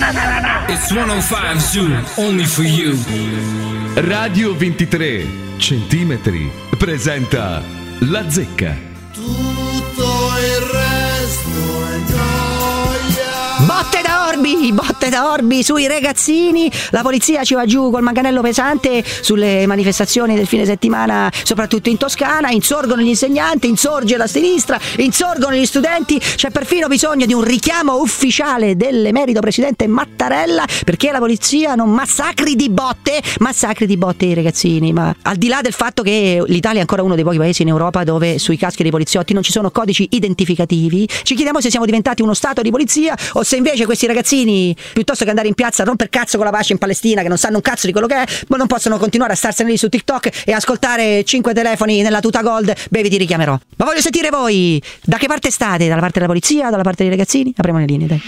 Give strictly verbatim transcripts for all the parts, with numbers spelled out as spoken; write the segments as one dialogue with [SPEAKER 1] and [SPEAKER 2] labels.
[SPEAKER 1] It's centocinque Zoo, only for you.
[SPEAKER 2] Radio ventitré centimetri presenta La Zecca.
[SPEAKER 3] Tutto il resto è gioia.
[SPEAKER 4] Botte da orbi, botte da orbi sui ragazzini. La polizia ci va giù col manganello pesante sulle manifestazioni del fine settimana, soprattutto in Toscana. Insorgono gli insegnanti, insorge la sinistra, insorgono gli studenti. C'è perfino bisogno di un richiamo ufficiale dell'emerito presidente Mattarella perché la polizia non massacri di botte, massacri di botte i ragazzini. Ma al di là del fatto che l'Italia è ancora uno dei pochi paesi in Europa dove sui caschi dei poliziotti non ci sono codici identificativi, ci chiediamo se siamo diventati uno stato di polizia o se invece questi ragazzini, piuttosto che andare in piazza a romper cazzo con la pace in Palestina, che non sanno un cazzo di quello che è, ma non possono continuare a starsene lì su TikTok e ascoltare cinque telefoni nella tuta gold, bevi ti richiamerò. Ma voglio sentire voi, da che parte state? Dalla parte della polizia, dalla parte dei ragazzini? Apriamo le linee, dai.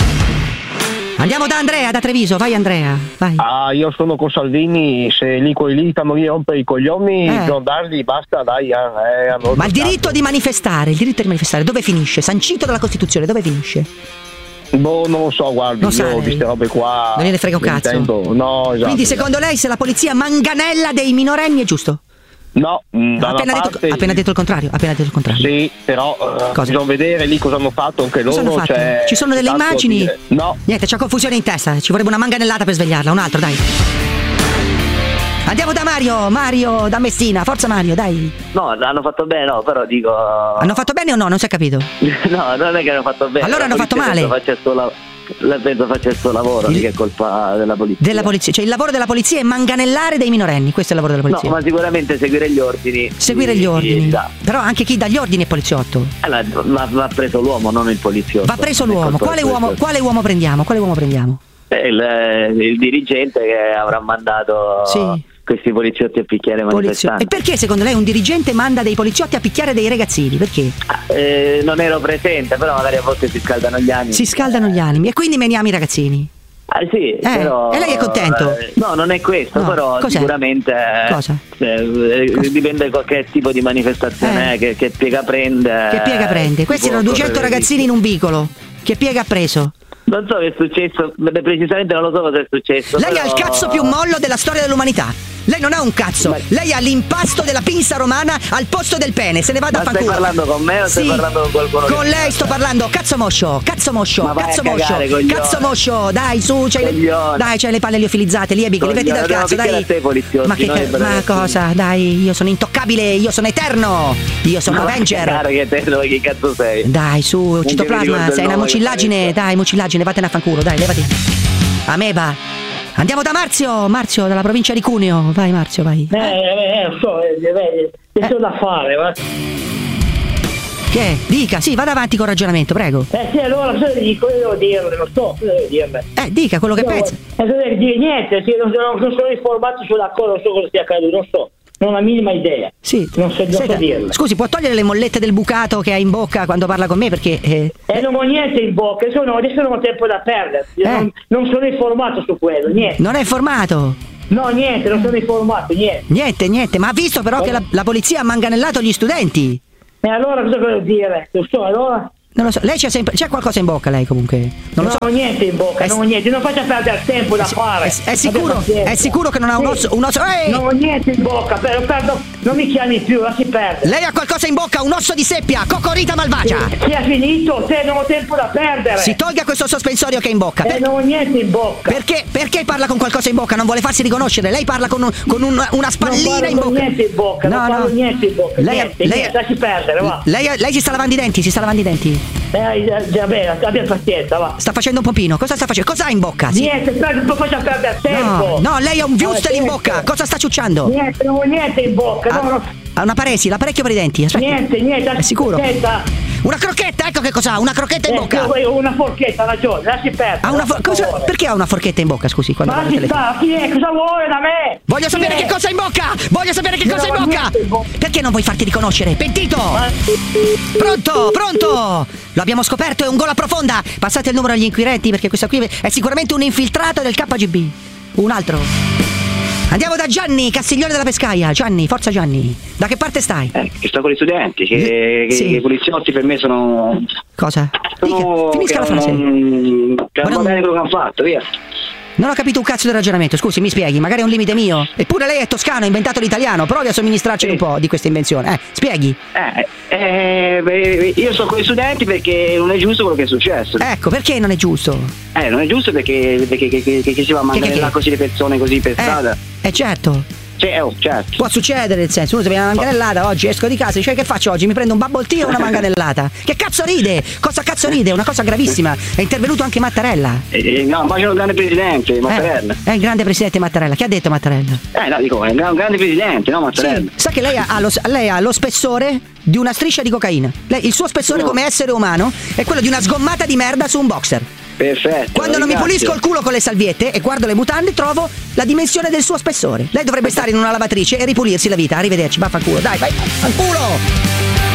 [SPEAKER 4] Andiamo da Andrea, da Treviso, vai Andrea, vai.
[SPEAKER 5] Ah, io sono con Salvini, se lì quelli lì stanno lì a rompere i coglioni,
[SPEAKER 4] Eh.
[SPEAKER 5] non darli, basta, dai. Eh, eh, hanno
[SPEAKER 4] Ma il
[SPEAKER 5] cazzo.
[SPEAKER 4] diritto di manifestare, il diritto di manifestare, dove finisce? Sancito dalla Costituzione, dove finisce?
[SPEAKER 5] Boh, non lo so, guardi,
[SPEAKER 4] Non sa
[SPEAKER 5] io
[SPEAKER 4] lei.
[SPEAKER 5] di queste robe qua
[SPEAKER 4] Non gliene frega un
[SPEAKER 5] non
[SPEAKER 4] cazzo.
[SPEAKER 5] intendo. No, esatto.
[SPEAKER 4] Quindi secondo lei se la polizia manganella dei minorenni è giusto?
[SPEAKER 5] No, mh, da
[SPEAKER 4] Ha
[SPEAKER 5] una
[SPEAKER 4] appena,
[SPEAKER 5] parte
[SPEAKER 4] detto, ha appena detto il contrario, ha appena detto il contrario.
[SPEAKER 5] sì, però eh,
[SPEAKER 4] Cosa?
[SPEAKER 5] bisogna vedere lì cosa hanno fatto anche
[SPEAKER 4] Cosa
[SPEAKER 5] loro.
[SPEAKER 4] hanno fatto?
[SPEAKER 5] Cioè,
[SPEAKER 4] Ci sono delle
[SPEAKER 5] tanto
[SPEAKER 4] immagini?
[SPEAKER 5] dire- No,
[SPEAKER 4] Niente, c'ha confusione in testa, ci vorrebbe una manganellata per svegliarla, un altro, dai. Andiamo da Mario, Mario da Messina, forza Mario, dai.
[SPEAKER 6] No, hanno fatto bene, no, però dico...
[SPEAKER 4] Hanno fatto bene o no? Non si è capito.
[SPEAKER 6] No, non è che hanno fatto bene.
[SPEAKER 4] Allora
[SPEAKER 6] La
[SPEAKER 4] hanno fatto
[SPEAKER 6] polizia
[SPEAKER 4] male.
[SPEAKER 6] penso faccia sto la- la- Penso faccia il suo lavoro,
[SPEAKER 4] Il-
[SPEAKER 6] mica è colpa della polizia.
[SPEAKER 4] Della polizia, cioè il lavoro della polizia è manganellare dei minorenni, questo è il lavoro della
[SPEAKER 6] No,
[SPEAKER 4] polizia.
[SPEAKER 6] ma sicuramente seguire gli ordini.
[SPEAKER 4] Seguire
[SPEAKER 6] Sì,
[SPEAKER 4] gli ordini.
[SPEAKER 6] da.
[SPEAKER 4] Però anche chi dà gli ordini è poliziotto.
[SPEAKER 6] Allora, va, va preso l'uomo, non il poliziotto.
[SPEAKER 4] Va preso
[SPEAKER 6] È
[SPEAKER 4] l'uomo.
[SPEAKER 6] colpa
[SPEAKER 4] Quale
[SPEAKER 6] del
[SPEAKER 4] uomo,
[SPEAKER 6] poliziotto.
[SPEAKER 4] quale uomo prendiamo? Quale uomo prendiamo?
[SPEAKER 6] Eh, Il, il dirigente che avrà mandato
[SPEAKER 4] Sì.
[SPEAKER 6] questi poliziotti a picchiare i
[SPEAKER 4] Polizio-
[SPEAKER 6] manifestanti.
[SPEAKER 4] E perché secondo lei un dirigente manda dei poliziotti a picchiare dei ragazzini? Perché?
[SPEAKER 6] Ah, eh, non ero presente, però magari a volte si scaldano gli animi.
[SPEAKER 4] Si scaldano gli animi e quindi meniamo i ragazzini.
[SPEAKER 6] Ah, sì, però,
[SPEAKER 4] e lei è contento?
[SPEAKER 6] eh, no, non è questo,
[SPEAKER 4] No,
[SPEAKER 6] però
[SPEAKER 4] cos'è?
[SPEAKER 6] sicuramente eh,
[SPEAKER 4] Cosa?
[SPEAKER 6] eh,
[SPEAKER 4] Cosa?
[SPEAKER 6] dipende da qualche tipo di manifestazione
[SPEAKER 4] Eh.
[SPEAKER 6] che, che piega prende.
[SPEAKER 4] Che piega prende? Questi
[SPEAKER 6] può
[SPEAKER 4] erano duecento
[SPEAKER 6] correre
[SPEAKER 4] ragazzini in un vicolo. Che piega ha preso?
[SPEAKER 6] Non so che è successo, beh, precisamente non lo so cosa è successo.
[SPEAKER 4] Lei
[SPEAKER 6] però...
[SPEAKER 4] ha il cazzo più mollo della storia dell'umanità. Lei non ha un cazzo.
[SPEAKER 6] Ma-
[SPEAKER 4] Lei ha l'impasto della pinza romana al posto del pene. Se ne vada
[SPEAKER 6] Ma
[SPEAKER 4] a
[SPEAKER 6] stai
[SPEAKER 4] fanculo.
[SPEAKER 6] parlando con me o stai
[SPEAKER 4] Sì.
[SPEAKER 6] parlando con qualcuno?
[SPEAKER 4] Con
[SPEAKER 6] che-
[SPEAKER 4] lei sto parlando. Cazzo moscio, cazzo moscio,
[SPEAKER 6] Ma vai
[SPEAKER 4] cazzo
[SPEAKER 6] a cagare,
[SPEAKER 4] moscio,
[SPEAKER 6] coglione.
[SPEAKER 4] cazzo moscio. Dai, su, c'hai le,
[SPEAKER 6] Coglione.
[SPEAKER 4] dai, c'hai le palle liofilizzate, liebiche,
[SPEAKER 6] Coglione,
[SPEAKER 4] levati dal
[SPEAKER 6] dobbiamo
[SPEAKER 4] cazzo,
[SPEAKER 6] picchiare
[SPEAKER 4] dai.
[SPEAKER 6] a te, poliziotti,
[SPEAKER 4] Ma che
[SPEAKER 6] noi
[SPEAKER 4] ca-
[SPEAKER 6] bravi
[SPEAKER 4] ma
[SPEAKER 6] ragazzini.
[SPEAKER 4] cosa? Dai, io sono intoccabile, io sono eterno. Io sono
[SPEAKER 6] Ma vai a
[SPEAKER 4] Avenger.
[SPEAKER 6] cagare che te dove che cazzo sei?
[SPEAKER 4] Dai, su,
[SPEAKER 6] mi
[SPEAKER 4] citoplasma,
[SPEAKER 6] ricordo
[SPEAKER 4] sei
[SPEAKER 6] il
[SPEAKER 4] una
[SPEAKER 6] nome,
[SPEAKER 4] mucillagine,
[SPEAKER 6] che
[SPEAKER 4] dai, mucillagine, vattene a fanculo, dai, levati. Ameba. Andiamo da Marzio, Marzio dalla provincia di Cuneo. Vai Marzio, vai.
[SPEAKER 7] Eh, eh, lo so, eh, vedi, c'è solo da fare, ma...
[SPEAKER 4] Che è? Dica, sì, vada avanti col ragionamento, prego.
[SPEAKER 7] Eh sì, allora cosa dico? Io devo dirle, non so, cosa devo dirle?
[SPEAKER 4] Eh, dica quello che
[SPEAKER 7] Io-
[SPEAKER 4] pensa.
[SPEAKER 7] Eh, cosa devo dire? Niente, sì, non, non, non sono informato sulla cosa, non so cosa sia accaduto, non so, non ho la minima idea.
[SPEAKER 4] Sì.
[SPEAKER 7] Non so, non
[SPEAKER 4] Senta,
[SPEAKER 7] so dirle.
[SPEAKER 4] scusi, può togliere le mollette del bucato che ha in bocca quando parla con me? Perché eh,
[SPEAKER 7] Eh, non ho niente in bocca, adesso, no, adesso non ho tempo da perdere,
[SPEAKER 4] Eh.
[SPEAKER 7] non, non sono informato su quello, niente.
[SPEAKER 4] non è informato.
[SPEAKER 7] No, niente, non sono informato, niente.
[SPEAKER 4] Niente, niente, ma ha visto però che la, la polizia ha manganellato gli studenti.
[SPEAKER 7] E allora cosa devo dire? Non so, allora...
[SPEAKER 4] Non lo so, lei c'ha sempre c'è qualcosa in bocca lei comunque? Non lo
[SPEAKER 7] non
[SPEAKER 4] so.
[SPEAKER 7] ho niente in bocca,
[SPEAKER 4] È-
[SPEAKER 7] non ho niente, non faccia perdere tempo da
[SPEAKER 4] È,
[SPEAKER 7] fare.
[SPEAKER 4] è- è sicuro?
[SPEAKER 7] Abbia pazienza.
[SPEAKER 4] È sicuro che non ha un
[SPEAKER 7] Sì.
[SPEAKER 4] osso? Un osso? Ehi!
[SPEAKER 7] Non ho niente in bocca, per, perdo, non mi chiami più, lasci perdere.
[SPEAKER 4] Lei ha qualcosa in bocca, un osso di seppia, cocorita malvagia.
[SPEAKER 7] Si è finito, te non ho tempo da perdere.
[SPEAKER 4] Si tolga questo sospensorio che è in bocca.
[SPEAKER 7] Eh,
[SPEAKER 4] Per-
[SPEAKER 7] non ho niente in bocca.
[SPEAKER 4] perché, perché parla con qualcosa in bocca? Non vuole farsi riconoscere. Lei parla con, un- con un- una
[SPEAKER 7] non
[SPEAKER 4] spallina
[SPEAKER 7] parlo
[SPEAKER 4] in
[SPEAKER 7] con
[SPEAKER 4] bocca.
[SPEAKER 7] niente in bocca, non parlo niente in bocca.
[SPEAKER 4] Lei,
[SPEAKER 7] niente,
[SPEAKER 4] lei-
[SPEAKER 7] niente, lasci perdere, va.
[SPEAKER 4] Lei, lei si sta lavando i denti, si sta lavando i denti.
[SPEAKER 7] Eh, già, già bene, abbia pazienza, va.
[SPEAKER 4] Sta facendo un pompino. Cosa sta facendo? Cosa ha in bocca? Sì.
[SPEAKER 7] Niente, per- non faccia perdere tempo.
[SPEAKER 4] No, no, lei ha un wurstel in
[SPEAKER 7] niente.
[SPEAKER 4] bocca. Cosa sta ciucciando?
[SPEAKER 7] Niente, non ho niente in bocca,
[SPEAKER 4] Ha,
[SPEAKER 7] no, no.
[SPEAKER 4] ha una paresi, l'apparecchio per i denti. Aspetta.
[SPEAKER 7] Niente, niente,
[SPEAKER 4] È sicuro?
[SPEAKER 7] Aspetta.
[SPEAKER 4] Una crocchetta, ecco che cos'ha, una crocchetta in
[SPEAKER 7] Eh,
[SPEAKER 4] bocca.
[SPEAKER 7] io- una forchetta, ha ragione, lasci perdere.
[SPEAKER 4] Ha una
[SPEAKER 7] per
[SPEAKER 4] for- cosa-
[SPEAKER 7] favore.
[SPEAKER 4] perché ha una forchetta in bocca, scusi, quando
[SPEAKER 7] Ma
[SPEAKER 4] parla al
[SPEAKER 7] ci
[SPEAKER 4] telefono?
[SPEAKER 7] sta, chi è? Cosa vuole da me?
[SPEAKER 4] Voglio
[SPEAKER 7] Chi
[SPEAKER 4] sapere
[SPEAKER 7] è?
[SPEAKER 4] che cosa ha in bocca! Voglio sapere che
[SPEAKER 7] Non
[SPEAKER 4] cosa ha in
[SPEAKER 7] ho
[SPEAKER 4] bocca!
[SPEAKER 7] niente in bocca.
[SPEAKER 4] Perché non vuoi farti riconoscere? Pentito!
[SPEAKER 7] Eh?
[SPEAKER 4] Pronto, pronto! Lo abbiamo scoperto, è un gola profonda! Passate il numero agli inquirenti perché questa qui è sicuramente un infiltrato del K G B. Un altro. Andiamo da Gianni, Castiglione della Pescaia. Gianni, forza Gianni. Da che parte stai?
[SPEAKER 6] Eh, che sto con gli studenti, che,
[SPEAKER 4] Sì.
[SPEAKER 6] che i poliziotti per me sono...
[SPEAKER 4] Cosa? Dica,
[SPEAKER 6] sono
[SPEAKER 4] finisca la
[SPEAKER 6] che
[SPEAKER 4] frase.
[SPEAKER 6] non- Che
[SPEAKER 4] Ma
[SPEAKER 6] non va
[SPEAKER 4] non-
[SPEAKER 6] bene quello che hanno fatto, via.
[SPEAKER 4] Non ho capito un cazzo del ragionamento, scusi, mi spieghi, magari è un limite mio. Eppure lei è toscano, ha inventato l'italiano, provi a somministrarcene
[SPEAKER 6] Sì.
[SPEAKER 4] un po' di questa invenzione. Eh, spieghi.
[SPEAKER 6] Eh, eh, beh, io sto con gli studenti perché non è giusto quello che è successo.
[SPEAKER 4] Ecco, perché non è giusto?
[SPEAKER 6] Eh, non è giusto perché, perché che, che, che, che si va a mandare
[SPEAKER 4] che-
[SPEAKER 6] là così le persone così per strada.
[SPEAKER 4] Eh, eh certo.
[SPEAKER 6] Cioè, oh, certo.
[SPEAKER 4] Può succedere, nel senso, uno si viene una manganellata oggi, esco di casa, dice che faccio oggi? Mi prendo un bubble tea o una manganellata? Che cazzo ride? Cosa cazzo ride? È una cosa gravissima. È intervenuto anche Mattarella.
[SPEAKER 6] Eh, no, ma c'è un grande presidente, Mattarella.
[SPEAKER 4] Eh, è il grande presidente Mattarella. Che ha detto Mattarella?
[SPEAKER 6] Eh, no, dico, è un gran- un grande presidente, no, Mattarella?
[SPEAKER 4] Sì, sa che lei ha, ha lo, lei ha lo spessore di una striscia di cocaina. Lei, il suo spessore
[SPEAKER 6] No.
[SPEAKER 4] come essere umano è quello di una sgommata di merda su un boxer.
[SPEAKER 6] Perfetto.
[SPEAKER 4] Quando non mi
[SPEAKER 6] ringrazio.
[SPEAKER 4] pulisco il culo con le salviette e guardo le mutande, trovo la dimensione del suo spessore. Lei dovrebbe stare in una lavatrice e ripulirsi la vita. Arrivederci, vaffanculo. Dai, vai, vaffanculo.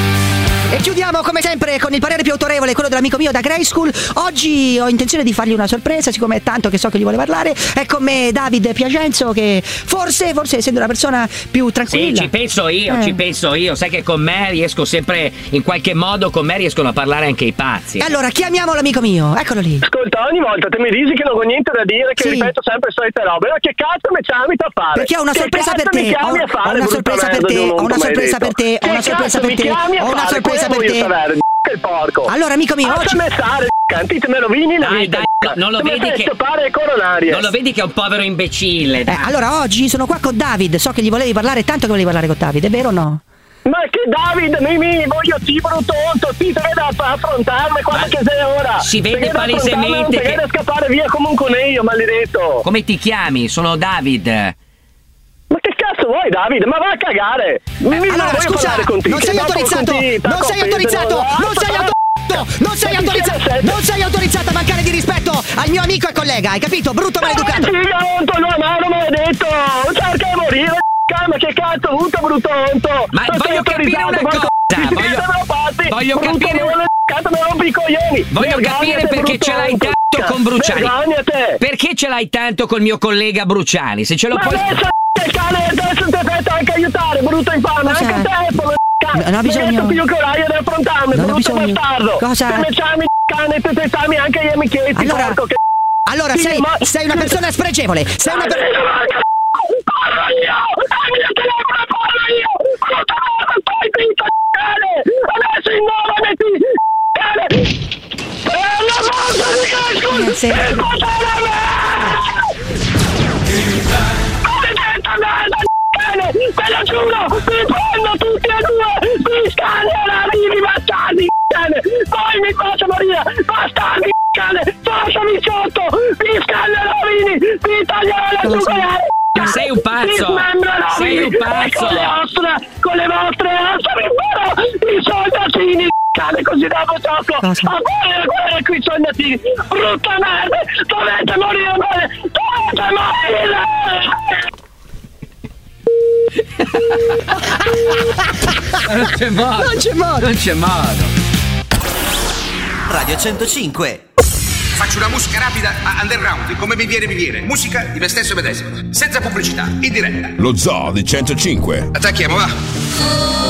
[SPEAKER 4] E chiudiamo come sempre con il parere più autorevole, quello dell'amico mio da Grey School. Oggi ho intenzione di fargli una sorpresa, siccome è tanto che so che gli vuole parlare. È con me David Piacenzo, che forse, forse essendo una persona più tranquilla.
[SPEAKER 8] Sì, ci penso io,
[SPEAKER 4] Eh.
[SPEAKER 8] ci penso io. Sai che con me riesco sempre, in qualche modo, con me riescono a parlare anche i pazzi.
[SPEAKER 4] E allora chiamiamo l'amico mio, eccolo lì.
[SPEAKER 5] Ascolta, ogni volta te mi dici che non ho niente da dire, che
[SPEAKER 4] Sì.
[SPEAKER 5] ripeto sempre le solite robe. Ma che cazzo mi chiami da fare?
[SPEAKER 4] Perché ho una
[SPEAKER 5] Che
[SPEAKER 4] sorpresa
[SPEAKER 5] cazzo
[SPEAKER 4] per
[SPEAKER 5] mi
[SPEAKER 4] te,
[SPEAKER 5] chiami
[SPEAKER 4] ho-
[SPEAKER 5] a fare,
[SPEAKER 4] ho una
[SPEAKER 5] brutta
[SPEAKER 4] sorpresa per
[SPEAKER 5] merda
[SPEAKER 4] te,
[SPEAKER 5] di un
[SPEAKER 4] ho una
[SPEAKER 5] mondo
[SPEAKER 4] sorpresa
[SPEAKER 5] maledetto?
[SPEAKER 4] per te, ho
[SPEAKER 5] Che
[SPEAKER 4] una sorpresa
[SPEAKER 5] cazzo
[SPEAKER 4] per te,
[SPEAKER 5] mi chiami a
[SPEAKER 4] ho una
[SPEAKER 5] fare?
[SPEAKER 4] sorpresa
[SPEAKER 5] Quello
[SPEAKER 4] per
[SPEAKER 5] voglio
[SPEAKER 4] te.
[SPEAKER 5] sapere, che il porco.
[SPEAKER 4] Allora, amico mio, oggi.
[SPEAKER 5] Lasciami stare, c***o, te me rovini la
[SPEAKER 8] Dai,
[SPEAKER 5] vita.
[SPEAKER 8] dai, non lo
[SPEAKER 5] Te mi
[SPEAKER 8] vedi
[SPEAKER 5] fai
[SPEAKER 8] che-
[SPEAKER 5] stoppare le coronarie.
[SPEAKER 8] Non lo vedi che è un povero imbecille?
[SPEAKER 4] Eh,
[SPEAKER 8] dai.
[SPEAKER 4] allora oggi sono qua con David, so che gli volevi parlare tanto che volevi parlare con David, è vero o no?
[SPEAKER 5] Ma che Davide, mi, mi voglio tipo tonto, ti te da affrontarmi quando
[SPEAKER 8] Ma
[SPEAKER 5] che sei ora.
[SPEAKER 8] si vede
[SPEAKER 5] Te che da
[SPEAKER 8] palesemente
[SPEAKER 5] affrontarmi, non te
[SPEAKER 8] che-
[SPEAKER 5] che da scappare via come un coniglio, maledetto.
[SPEAKER 8] Come ti chiami? Sono David.
[SPEAKER 5] Ma che cazzo vuoi, Davide? Ma va a cagare! Mi non
[SPEAKER 4] Eh, allora,
[SPEAKER 5] voglio
[SPEAKER 4] scusa,
[SPEAKER 5] parlare con te.
[SPEAKER 4] non
[SPEAKER 5] che
[SPEAKER 4] sei
[SPEAKER 5] dopo
[SPEAKER 4] autorizzato,
[SPEAKER 5] con te,
[SPEAKER 4] non
[SPEAKER 5] tacco
[SPEAKER 4] sei
[SPEAKER 5] peso,
[SPEAKER 4] autorizzato,
[SPEAKER 5] no,
[SPEAKER 4] non sei
[SPEAKER 5] basta,
[SPEAKER 4] autorizzato, non sei
[SPEAKER 5] Ma chi
[SPEAKER 4] autorizzato,
[SPEAKER 5] sei?
[SPEAKER 4] non sei autorizzato a mancare di rispetto al mio amico e collega, hai capito? Brutto maleducato.
[SPEAKER 5] Figa, onto, no, mano maledetto! Cerca di morire, ma che cazzo, brutto, brutto, onto!
[SPEAKER 8] Ma
[SPEAKER 5] Non sei
[SPEAKER 8] voglio capire
[SPEAKER 5] autorizzato,
[SPEAKER 8] una
[SPEAKER 5] porco
[SPEAKER 8] cosa,
[SPEAKER 5] c***o,
[SPEAKER 8] voglio-
[SPEAKER 5] siete parti,
[SPEAKER 8] voglio
[SPEAKER 5] brutto,
[SPEAKER 8] capire-
[SPEAKER 5] non le cazzo, me rompi i coglioni!
[SPEAKER 8] Voglio
[SPEAKER 5] Vergognate,
[SPEAKER 8] capire perché
[SPEAKER 5] brutto
[SPEAKER 8] ce l'hai
[SPEAKER 5] onto,
[SPEAKER 8] tanto con Bruciani.
[SPEAKER 5] Vergognate!
[SPEAKER 8] Perché ce l'hai tanto col mio collega Bruciani? Se ce lo
[SPEAKER 5] Ma
[SPEAKER 8] puoi...
[SPEAKER 5] adesso che cane, adesso ti aspetta anche aiutare, brutto infame,
[SPEAKER 4] Cosa?
[SPEAKER 5] anche te, povero cane!
[SPEAKER 4] Non ho bisogno-
[SPEAKER 5] Mi hai detto più coraggio di affrontarmi,
[SPEAKER 4] Non ho
[SPEAKER 5] brutto
[SPEAKER 4] bisogno-
[SPEAKER 5] bastardo!
[SPEAKER 4] Cosa?
[SPEAKER 5] Se mi chiami cane, te te chiami anche gli amichetti,
[SPEAKER 4] Allora-
[SPEAKER 5] porco che...
[SPEAKER 4] Allora
[SPEAKER 5] Sì,
[SPEAKER 4] sei,
[SPEAKER 5] ma-
[SPEAKER 4] sei una persona spregevole, sei una persona...
[SPEAKER 5] Parlo io! Al mio telefono parlo io! Brutto merda, stai zitto, cane! Adesso innovati, cane! E la morsa di Cascun!
[SPEAKER 4] Grazie.
[SPEAKER 5] Ascoltare me! Maledetta merda, cane! Te lo giuro! Vi prendo tutti e due! Vi scannerò i bastardi, cane! Poi mi faccio morire! Bastardi, cane! Lasciami sotto! Vi scannerò vini! Vi taglierò la
[SPEAKER 4] Cosa?
[SPEAKER 5] giugolare!
[SPEAKER 8] Ma sei un pazzo! Sei un pazzo!
[SPEAKER 5] Con le vostre, con le vostre ossa mi farò i soldatini, cane, così dopo tocco
[SPEAKER 4] Cosa?
[SPEAKER 5] a guardare, guardare qui i soldatini, brutta merda, dovete morire bene, dovete morire!
[SPEAKER 8] Non c'è modo!
[SPEAKER 4] Non c'è modo.
[SPEAKER 8] Non c'è modo!
[SPEAKER 9] Radio centocinque.
[SPEAKER 10] Faccio una musica rapida a underground, come mi viene mi viene. Musica di me stesso medesimo, senza pubblicità, in diretta.
[SPEAKER 11] Lo Zoo di centocinque.
[SPEAKER 10] Attacchiamo, va!